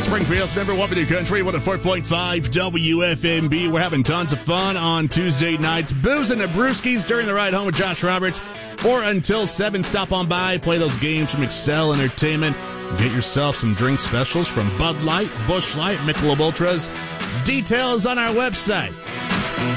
Springfield's number one video country, 104.5 WFMB. We're having tons of fun on Tuesday nights. Booze and the Brewskis during the ride home with Josh Roberts. 4 until 7. Stop on by, play those games from Excel Entertainment. Get yourself some drink specials from Bud Light, Busch Light, Michelob Ultras. Details on our website,